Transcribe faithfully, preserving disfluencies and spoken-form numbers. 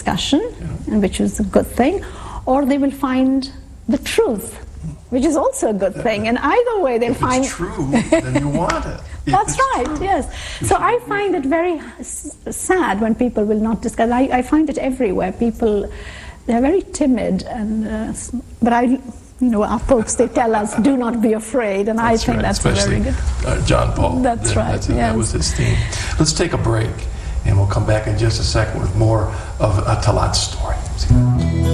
discussion, yeah. and which is a good thing, or they will find the truth, which is also a good thing. And either way, they'll if find. If it's true, then you want it. If That's right. True. Yes. So I find it very sad when people will not discuss. I, I find it everywhere. People, they're very timid, and uh, but I. You know, our popes, they tell us, do not be afraid, and that's I think right. that's Especially, very good. Uh, John Paul. That's that, right, that's, yes. That was his theme. Let's take a break, and we'll come back in just a second with more of uh, Talat's story.